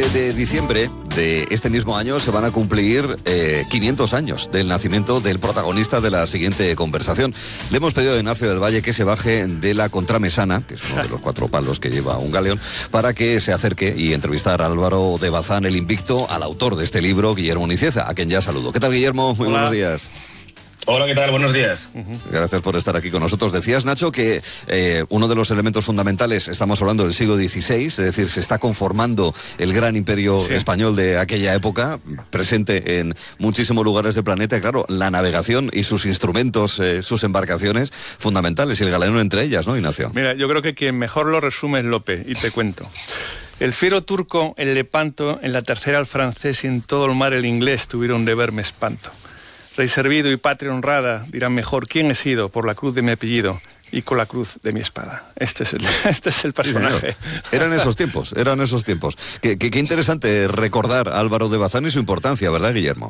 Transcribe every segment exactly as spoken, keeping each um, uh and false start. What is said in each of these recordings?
de diciembre de este mismo año se van a cumplir eh, quinientos años del nacimiento del protagonista de la siguiente conversación. Le hemos pedido a Ignacio del Valle que se baje de la contramesana, que es uno de los cuatro palos que lleva un galeón, para que se acerque y entrevistar a Álvaro de Bazán, el invicto, al autor de este libro, Guillermo Nicieza, a quien ya saludo. ¿Qué tal, Guillermo? Muy Hola. Buenos días. Hola, ¿qué tal? Buenos días. Uh-huh. Gracias por estar aquí con nosotros. Decías, Nacho, que eh, uno de los elementos fundamentales, estamos hablando del siglo dieciséis, es decir, se está conformando el gran imperio sí. español de aquella época, presente en muchísimos lugares del planeta. Y claro, la navegación y sus instrumentos, eh, sus embarcaciones, fundamentales, y el galeón entre ellas, ¿no, Ignacio? Mira, yo creo que quien mejor lo resume es Lope, y te cuento. El fiero turco, el Lepanto, en la tercera el francés y en todo el mar el inglés tuvieron de verme espanto. Rey servido y patria honrada, dirán mejor quién he sido por la cruz de mi apellido y con la cruz de mi espada. Este es el, este es el personaje. Sí, eran esos tiempos, eran esos tiempos. Qué, qué, qué interesante recordar a Álvaro de Bazán y su importancia, ¿verdad, Guillermo?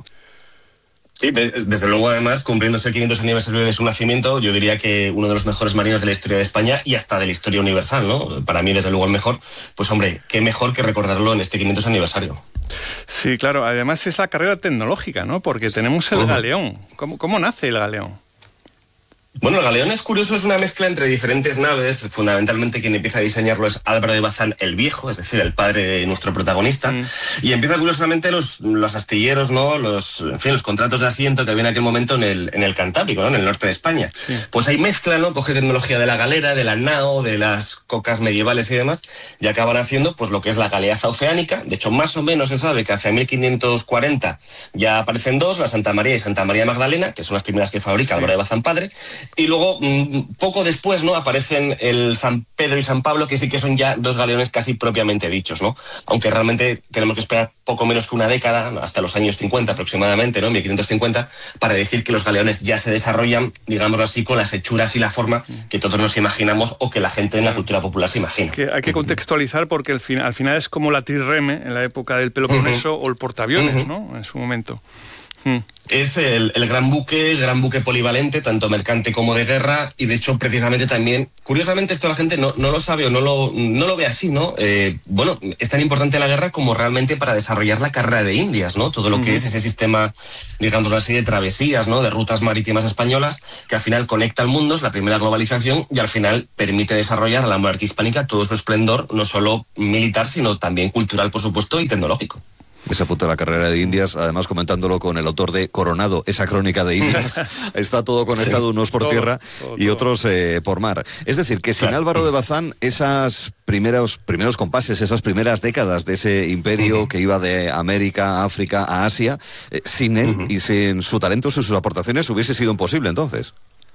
Sí, desde luego, además, cumpliéndose el quinientos aniversario de su nacimiento, yo diría que uno de los mejores marinos de la historia de España y hasta de la historia universal, ¿no? Para mí, desde luego, el mejor. Pues, hombre, qué mejor que recordarlo en este quinientos aniversario. Sí, claro. Además, es la carrera tecnológica, ¿no? Porque tenemos el uh-huh. galeón. ¿Cómo, cómo nace el galeón? Bueno, el galeón es curioso, es una mezcla entre diferentes naves. Fundamentalmente quien empieza a diseñarlo es Álvaro de Bazán el Viejo, es decir, el padre de nuestro protagonista. Mm. Y empieza curiosamente los, los astilleros, ¿no? Los, en fin, los contratos de asiento que había en aquel momento en el, en el Cantábrico, ¿no? En el norte de España. Sí. Pues ahí mezcla, ¿no? Coge tecnología de la galera, de la nao, de las cocas medievales y demás, y acaban haciendo pues lo que es la galeaza oceánica. De hecho, más o menos se sabe que hacia mil quinientos cuarenta ya aparecen dos, la Santa María y Santa María Magdalena, que son las primeras que fabrica sí. Álvaro de Bazán padre. Y luego, poco después, ¿no? Aparecen el San Pedro y San Pablo, que sí que son ya dos galeones casi propiamente dichos, ¿no? Aunque realmente tenemos que esperar poco menos que una década, hasta los años cincuenta aproximadamente, ¿no? mil quinientos cincuenta, para decir que los galeones ya se desarrollan, digámoslo así, con las hechuras y la forma que todos nos imaginamos o que la gente en la cultura popular se imagina. Que hay que contextualizar porque al final, al final es como la trirreme en la época del Peloponeso uh-huh. o el portaaviones, uh-huh. ¿no? En su momento. Hmm. Es el, el gran buque, el gran buque polivalente, tanto mercante como de guerra, y de hecho precisamente también, curiosamente esto la gente no, no lo sabe o no lo, no lo ve así, ¿no? Eh, bueno, es tan importante la guerra como realmente para desarrollar la carrera de Indias, ¿no? Todo lo que uh-huh. es ese sistema, digamos así, de travesías, ¿no? De rutas marítimas españolas, que al final conecta al mundo, es la primera globalización, y al final permite desarrollar a la monarquía hispánica todo su esplendor, no solo militar, sino también cultural, por supuesto, y tecnológico. Esa puta la carrera de Indias, además comentándolo con el autor de Coronado, esa crónica de Indias. Está todo conectado, sí, unos por todo, tierra todo, y todo. otros eh, por mar. Es decir, que sin claro. Álvaro de Bazán, esas primeros, primeros compases, esas primeras décadas de ese imperio uh-huh. que iba de América, África a Asia, eh, sin él uh-huh. y sin su talento, sus aportaciones, hubiese sido imposible entonces.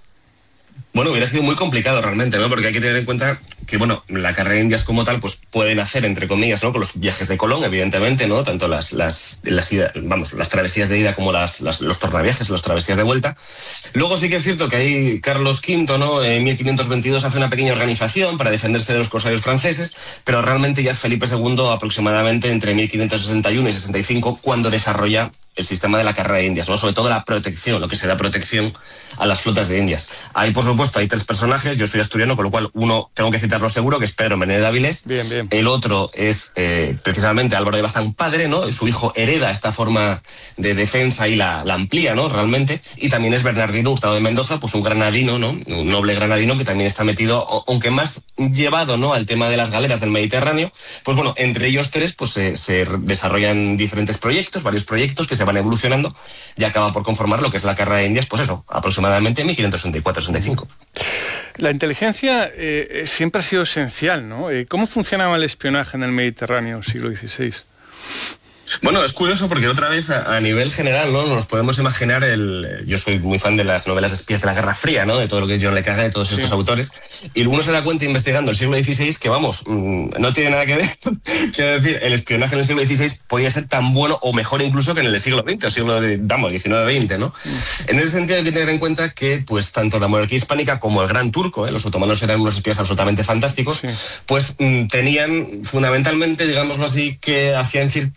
Bueno, hubiera sido muy complicado realmente, ¿no? Porque hay que tener en cuenta que, bueno, la carrera de Indias como tal, pues pueden hacer, entre comillas, ¿no? Con los viajes de Colón, evidentemente, ¿no? Tanto las, las, las ida, vamos, las travesías de ida como las, las, los tornaviajes, las travesías de vuelta. Luego sí que es cierto que ahí Carlos quinto, ¿no? En mil quinientos veintidós hace una pequeña organización para defenderse de los corsarios franceses, pero realmente ya es Felipe segundo aproximadamente entre mil quinientos sesenta y uno y sesenta y cinco cuando desarrolla el sistema de la carrera de Indias, ¿no? Sobre todo la protección, lo que se da protección a las flotas de Indias. Ahí, por supuesto, hay tres personajes. Yo soy asturiano, con lo cual uno tengo que citarlo seguro, que es Pedro Menéndez de Avilés. Bien, bien. El otro es eh, precisamente Álvaro de Bazán padre, ¿no? Su hijo hereda esta forma de defensa y la, la amplía, ¿no? Realmente. Y también es Bernardino Hurtado de Mendoza, pues un granadino, ¿no? Un noble granadino que también está metido, aunque más llevado, ¿no? Al tema de las galeras del Mediterráneo. Pues bueno, entre ellos tres, pues se, se desarrollan diferentes proyectos, varios proyectos que se van evolucionando y acaba por conformar lo que es la carrera de Indias, pues eso, aproximadamente en mil quinientos sesenta y cuatro sesenta y cinco. La inteligencia eh, siempre ha sido esencial, ¿no? Eh, ¿Cómo funcionaba el espionaje en el Mediterráneo siglo dieciséis? Bueno, es curioso porque otra vez a, a nivel general, ¿no? Nos podemos imaginar el... Yo soy muy fan de las novelas de espías de la Guerra Fría, ¿no? De todo lo que es John le Carré, de todos sí. estos autores. Y uno se da cuenta investigando el siglo dieciséis que, vamos, mmm, no tiene nada que ver. Quiero decir, el espionaje en el siglo dieciséis podía ser tan bueno o mejor incluso que en el siglo veinte, o siglo, de, vamos, diecinueve veinte, ¿no? Mm. En ese sentido hay que tener en cuenta que, pues, tanto la monarquía hispánica como el Gran Turco, ¿eh? Los otomanos eran unos espías absolutamente fantásticos, sí. pues mmm, tenían fundamentalmente, digámoslo así, que hacían cierta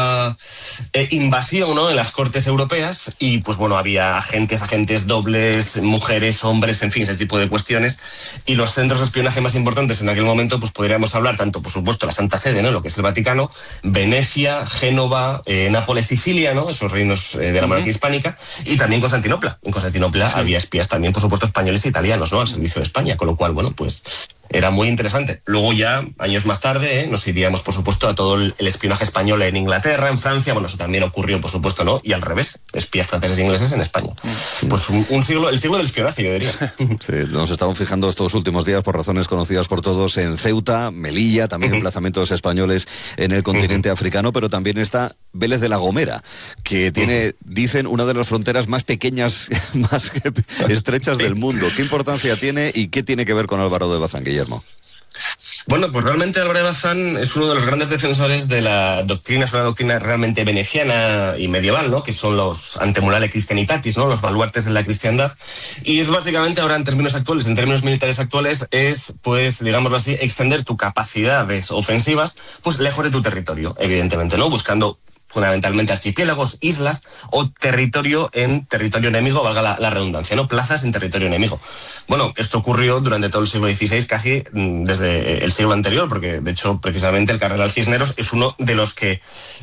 nueva eh, invasión, ¿no?, en las cortes europeas y, pues bueno, había agentes, agentes dobles, mujeres, hombres, en fin, ese tipo de cuestiones. Y los centros de espionaje más importantes en aquel momento, pues podríamos hablar tanto, por supuesto, la Santa Sede, ¿no?, lo que es el Vaticano, Venecia, Génova, eh, Nápoles, Sicilia, ¿no?, esos reinos eh, de la monarquía hispánica, y también Constantinopla. En Constantinopla sí. había espías también, por supuesto, españoles e italianos, ¿no?, al servicio de España, con lo cual, bueno, pues era muy interesante. Luego ya, años más tarde, ¿eh?, nos iríamos, por supuesto, a todo el, el espionaje español en Inglaterra, en Francia. Bueno, eso también ocurrió, por supuesto, ¿no? Y al revés, espías franceses e ingleses en España. Pues un, un siglo, el siglo del espionaje, yo diría. Sí, nos estamos fijando estos últimos días, por razones conocidas por todos, en Ceuta, Melilla, también uh-huh. emplazamientos españoles en el continente uh-huh. africano, pero también está Vélez de la Gomera, que tiene, uh-huh. dicen, una de las fronteras más pequeñas, más estrechas sí. del mundo. ¿Qué importancia tiene y qué tiene que ver con Álvaro de Bazán, Guillermo? Bueno, pues realmente Álvaro de Bazán es uno de los grandes defensores de la doctrina, es una doctrina realmente veneciana y medieval, ¿no?, que son los antemurale christianitatis, ¿no?, los baluartes de la cristiandad, y es básicamente ahora en términos actuales, en términos militares actuales, es, pues, digámoslo así, extender tu capacidades ofensivas, pues, lejos de tu territorio, evidentemente, ¿no?, buscando fundamentalmente archipiélagos, islas o territorio en territorio enemigo, valga la, la redundancia, ¿no? Plazas en territorio enemigo. Bueno, esto ocurrió durante todo el siglo dieciséis, casi desde el siglo anterior, porque de hecho precisamente el cardenal Cisneros es uno de los que,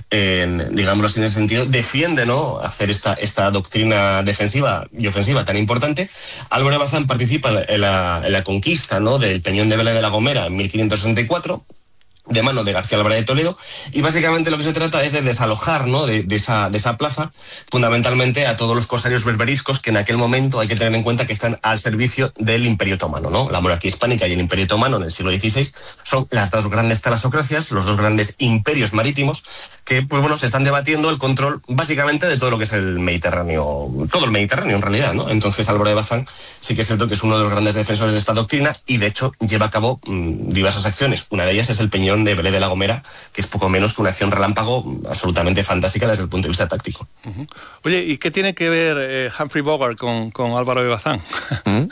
eh, digámoslo así en ese sentido, defiende, ¿no?, hacer esta, esta doctrina defensiva y ofensiva tan importante. Álvaro de Bazán participa en la, en la conquista, ¿no?, del Peñón de Vélez de la Gomera en mil quinientos sesenta y cuatro, de mano de García Álvarez de Toledo, y básicamente lo que se trata es de desalojar, ¿no?, de, de, esa, de esa plaza, fundamentalmente a todos los corsarios berberiscos que en aquel momento hay que tener en cuenta que están al servicio del Imperio Otomano, ¿no? La monarquía hispánica y el Imperio Otomano en el siglo dieciséis son las dos grandes talasocracias, los dos grandes imperios marítimos que, pues bueno, se están debatiendo el control básicamente de todo lo que es el Mediterráneo, todo el Mediterráneo en realidad, ¿no? Entonces Álvaro de Bazán sí que es cierto que es uno de los grandes defensores de esta doctrina y de hecho lleva a cabo mmm, diversas acciones. Una de ellas es el Peñón de Vélez de la Gomera, que es poco menos que una acción relámpago absolutamente fantástica desde el punto de vista táctico. Uh-huh. Oye, ¿y qué tiene que ver eh, Humphrey Bogart con, con Álvaro de Bazán? ¿Mm?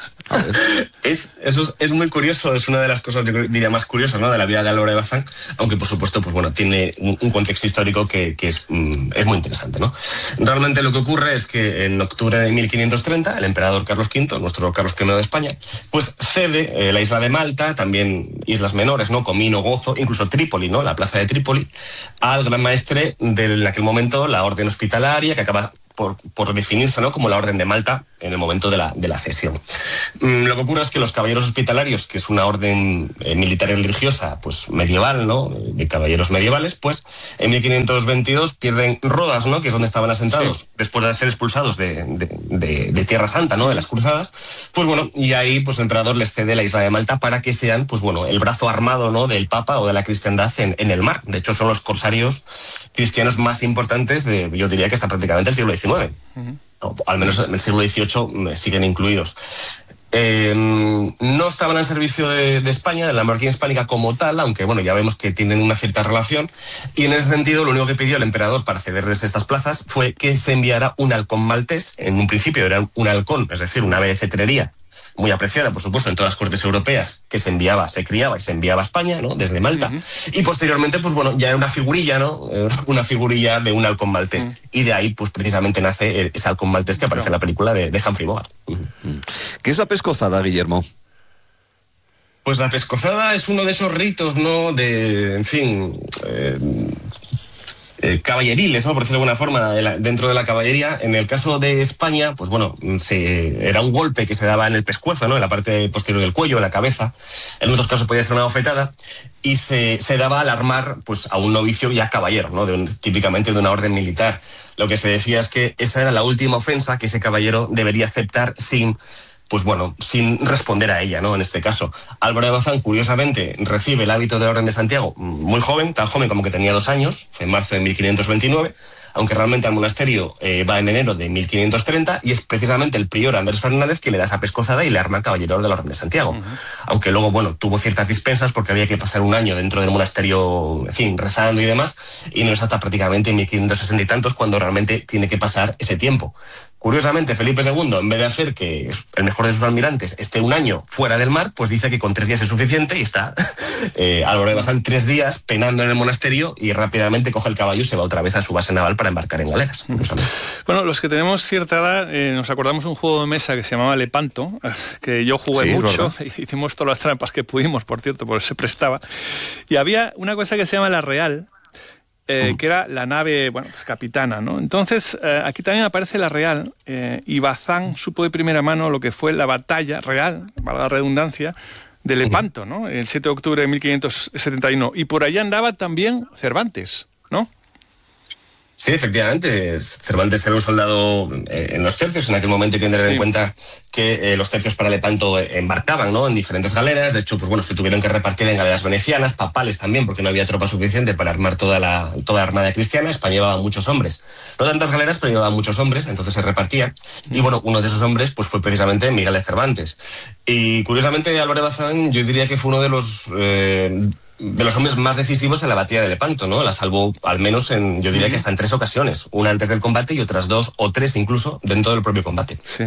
es, eso es, es muy curioso, es una de las cosas, yo diría, más curiosas, ¿no?, de la vida de Álvaro de Bazán, aunque por supuesto, pues bueno, tiene un, un contexto histórico que, que es, mm, es muy interesante, ¿no? Realmente lo que ocurre es que en octubre de mil quinientos treinta, el emperador Carlos quinto, nuestro Carlos primero de España, pues cede eh, la isla de Malta, también islas menores, ¿no?, Comino, Gozo, incluso Trípoli, ¿no?, la plaza de Trípoli, al gran maestre de en aquel momento la orden hospitalaria, que acaba por, por definirse, ¿no?, como la Orden de Malta en el momento de la, de la cesión. Mm, lo que ocurre es que los caballeros hospitalarios, que es una orden eh, militar y religiosa, pues medieval, ¿no?, de caballeros medievales, pues en mil quinientos veintidós pierden Rodas, ¿no?, que es donde estaban asentados, sí. después de ser expulsados de, de, de, de Tierra Santa, ¿no?, de las cruzadas. Pues bueno, y ahí pues el emperador les cede la isla de Malta para que sean, pues bueno, el brazo armado, ¿no?, del Papa o de la cristiandad en, en el mar. De hecho, son los corsarios cristianos más importantes de, yo diría que hasta prácticamente el siglo diecinueve. Uh-huh. O, al menos en el siglo dieciocho siguen incluidos. Eh, no estaban al servicio de, de España, de la monarquía hispánica como tal, aunque bueno, ya vemos que tienen una cierta relación, y en ese sentido lo único que pidió el emperador para cederles estas plazas fue que se enviara un halcón maltés. En un principio era un halcón, es decir, una ave de cetrería muy apreciada, por supuesto, en todas las cortes europeas, que se enviaba, se criaba y se enviaba a España, ¿no?, desde Malta, uh-huh. y posteriormente, pues bueno, ya era una figurilla, ¿no?, una figurilla de un halcón maltés, uh-huh. y de ahí, pues precisamente nace ese halcón maltés que aparece uh-huh. en la película de, de Humphrey Bogart. Uh-huh. ¿Qué es la pescozada, Guillermo? Pues la pescozada es uno de esos ritos, ¿no?, de, en fin... Eh, Eh, caballeriles, ¿no?, por decirlo de alguna forma, dentro de la caballería. En el caso de España, pues bueno, se, era un golpe que se daba en el pescuezo, ¿no?, en la parte posterior del cuello, en la cabeza. En otros casos podía ser una bofetada y se, se daba al armar, pues, a un novicio ya caballero, ¿no?, de un, típicamente de una orden militar. Lo que se decía es que esa era la última ofensa que ese caballero debería aceptar sin... pues bueno, sin responder a ella, ¿no? En este caso, Álvaro de Bazán, curiosamente, recibe el hábito de la Orden de Santiago muy joven, tan joven como que tenía dos años, en marzo de mil quinientos veintinueve, aunque realmente al monasterio eh, va en enero de mil quinientos treinta y es precisamente el prior Andrés Fernández que le da esa pescozada y le arma caballero de la Orden de Santiago. Uh-huh. Aunque luego, bueno, tuvo ciertas dispensas porque había que pasar un año dentro del monasterio, en fin, rezando y demás, y no es hasta prácticamente en mil quinientos sesenta y tantos cuando realmente tiene que pasar ese tiempo. Curiosamente, Felipe segundo, en vez de hacer que el mejor de sus almirantes esté un año fuera del mar, pues dice que con tres días es suficiente y está eh, Álvaro de Bazán tres días penando en el monasterio y rápidamente coge el caballo y se va otra vez a su base naval para embarcar en galeras. Bueno, los que tenemos cierta edad eh, nos acordamos de un juego de mesa que se llamaba Lepanto, que yo jugué sí, mucho, hicimos todas las trampas que pudimos, por cierto, porque se prestaba. Y había una cosa que se llama la Real, Eh, que era la nave, bueno, pues capitana, ¿no? Entonces, eh, aquí también aparece la Real, eh, y Bazán supo de primera mano lo que fue la batalla real, valga la redundancia, de Lepanto, ¿no? El siete de octubre de mil quinientos setenta y uno. Y por allá andaba también Cervantes, ¿no? Sí, efectivamente. Cervantes era un soldado eh, en los tercios. En aquel momento hay que tener sí. en cuenta que eh, los tercios para Lepanto embarcaban, ¿no?, en diferentes galeras. De hecho, pues bueno, se tuvieron que repartir en galeras venecianas, papales también, porque no había tropa suficiente para armar toda la, toda la armada cristiana. España llevaba muchos hombres. No tantas galeras, pero llevaba muchos hombres, entonces se repartían. Y bueno, uno de esos hombres pues fue precisamente Miguel de Cervantes. Y curiosamente, Álvaro de Bazán, yo diría que fue uno de los... Eh, de los hombres más decisivos en la batalla de Lepanto, ¿no? La salvó al menos en, yo diría que hasta en tres ocasiones, una antes del combate y otras dos o tres incluso dentro del propio combate. Sí.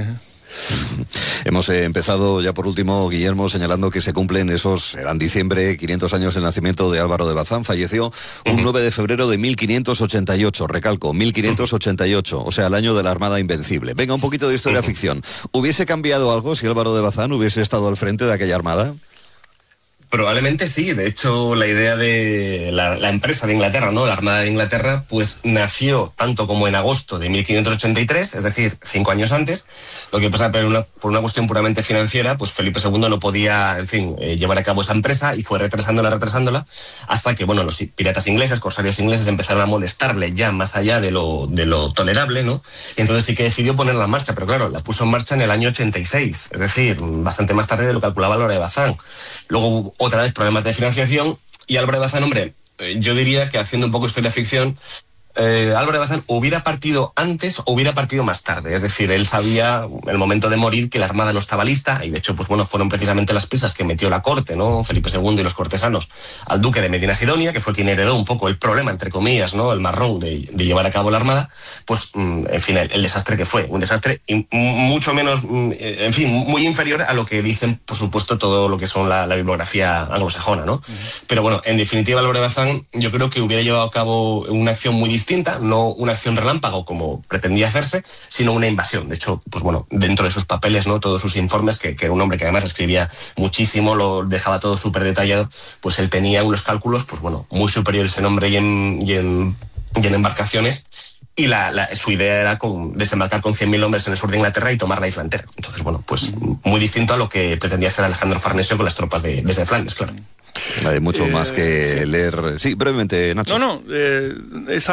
Hemos eh, empezado ya por último, Guillermo, señalando que se cumplen esos, eran diciembre, quinientos años del nacimiento de Álvaro de Bazán. Falleció un uh-huh. nueve de febrero de mil quinientos ochenta y ocho, recalco, mil quinientos ochenta y ocho, uh-huh. o sea, el año de la Armada Invencible. Venga, un poquito de historia uh-huh. ficción. ¿Hubiese cambiado algo si Álvaro de Bazán hubiese estado al frente de aquella armada? Probablemente sí. De hecho, la idea de la, la empresa de Inglaterra, ¿no?, la Armada de Inglaterra, pues nació tanto como en agosto de mil quinientos ochenta y tres, es decir, cinco años antes. Lo que pasa, pero una, por una cuestión puramente financiera, pues Felipe segundo no podía, en fin, eh, llevar a cabo esa empresa y fue retrasándola, retrasándola, hasta que, bueno, los piratas ingleses, corsarios ingleses empezaron a molestarle ya más allá de lo, de lo tolerable, ¿no? Y entonces sí que decidió ponerla en marcha, pero claro, la puso en marcha en el año ochenta y seis, es decir, bastante más tarde de lo que calculaba Álvaro de Bazán. Luego otra vez problemas de financiación y Álvaro de Bazán, hombre, eh, yo diría que haciendo un poco historia ficción, eh, Álvaro de Bazán hubiera partido antes o hubiera partido más tarde. Es decir, él sabía el momento de morir que la armada no estaba lista y de hecho, pues bueno, fueron precisamente las prisas que metió la corte, ¿no?, Felipe segundo y los cortesanos al duque de Medina Sidonia, que fue quien heredó un poco el problema, entre comillas, ¿no?, el marrón de, de llevar a cabo la armada. Pues, en fin, el, el desastre que fue, un desastre mucho menos, en fin, muy inferior a lo que dicen, por supuesto, todo lo que son la, la bibliografía anglosajona, ¿no? Uh-huh. Pero bueno, en definitiva, Álvaro de Bazán yo creo que hubiera llevado a cabo una acción muy distinta, no una acción relámpago como pretendía hacerse, sino una invasión. De hecho, pues bueno, dentro de sus papeles, ¿no?, todos sus informes, que, que era un hombre que además escribía muchísimo, lo dejaba todo súper detallado, pues él tenía unos cálculos, pues bueno, muy superiores en nombre y en, y en, y en embarcaciones. Y la, la, su idea era con, desembarcar con cien mil hombres en el sur de Inglaterra y tomar la isla entera. Entonces, bueno, pues muy distinto a lo que pretendía hacer Alejandro Farnesio con las tropas de, desde Flandes, claro. Hay mucho eh, más que sí. leer. Sí, brevemente, Nacho. No, no, eh, esa